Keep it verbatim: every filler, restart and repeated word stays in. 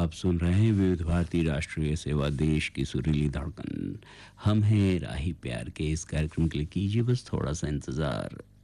आप सुन रहे हैं विविध भारती राष्ट्रीय सेवा, देश की सुरीली धड़कन। हम हैं राही प्यार के। इस कार्यक्रम के लिए कीजिए बस थोड़ा सा इंतजार।